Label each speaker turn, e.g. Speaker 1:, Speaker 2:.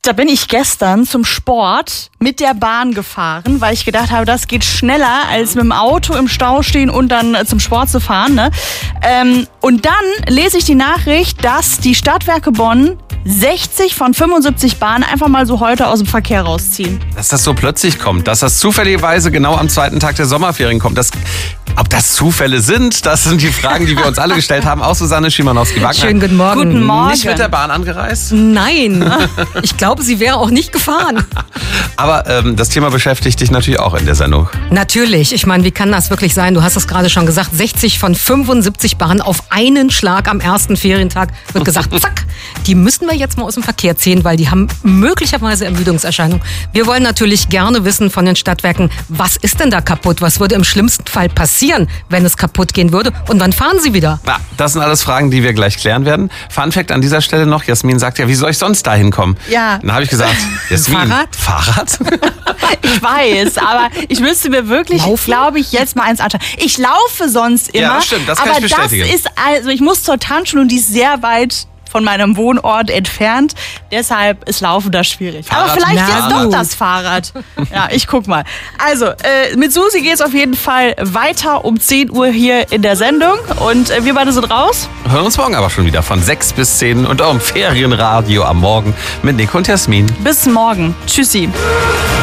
Speaker 1: Da bin ich gestern zum Sport mit der Bahn gefahren, weil ich gedacht habe, das geht schneller, als mit dem Auto im Stau stehen und dann zum Sport zu fahren. Ne? Und dann lese ich die Nachricht, dass die Stadtwerke Bonn 60 von 75 Bahnen einfach mal so heute aus dem Verkehr rausziehen.
Speaker 2: Dass das so plötzlich kommt, dass das zufälligerweise genau am zweiten Tag der Sommerferien kommt. Ob das Zufälle sind, das sind die Fragen, die wir uns alle gestellt haben. Auch Susanne Schimanowski-Wagner.
Speaker 3: Schönen guten Morgen.
Speaker 1: Guten Morgen.
Speaker 2: Nicht mit der Bahn angereist?
Speaker 3: Nein, ich glaube, sie wäre auch nicht gefahren.
Speaker 2: Aber das Thema beschäftigt dich natürlich auch in der Sendung.
Speaker 3: Natürlich. Ich meine, wie kann das wirklich sein? Du hast es gerade schon gesagt, 60 von 75 Bahnen auf einen Schlag am ersten Ferientag wird gesagt, zack, die müssen wir jetzt mal aus dem Verkehr ziehen, weil die haben möglicherweise Ermüdungserscheinungen. Wir wollen natürlich gerne wissen von den Stadtwerken, was ist denn da kaputt? Was würde im schlimmsten Fall passieren, wenn es kaputt gehen würde? Und wann fahren sie wieder?
Speaker 2: Na, das sind alles Fragen, die wir gleich klären werden. Fun Fact an dieser Stelle noch, Jasmin sagt ja, wie soll ich sonst da hinkommen?
Speaker 1: Ja.
Speaker 2: Dann habe ich gesagt, Jasmin,
Speaker 3: Fahrrad?
Speaker 1: Ich weiß, aber ich müsste mir wirklich, glaube ich, jetzt mal eins anschauen. Ich laufe sonst immer.
Speaker 2: Ja, das stimmt, das kann
Speaker 1: aber
Speaker 2: ich bestätigen.
Speaker 1: Das ist, also ich muss zur Tanzschule und die ist sehr weit von meinem Wohnort entfernt. Deshalb ist Laufen da schwierig.
Speaker 2: Fahrrad?
Speaker 1: Aber vielleicht
Speaker 3: Na
Speaker 1: jetzt doch
Speaker 3: gut.
Speaker 1: das Fahrrad. Ja, ich guck mal. Also, mit Susi geht's auf jeden Fall weiter um 10 Uhr hier in der Sendung. Und wir beide sind raus.
Speaker 2: hören uns morgen aber schon wieder von 6 bis 10 und auch im Ferienradio am Morgen mit Nick und Jasmin.
Speaker 1: Bis morgen. Tschüssi.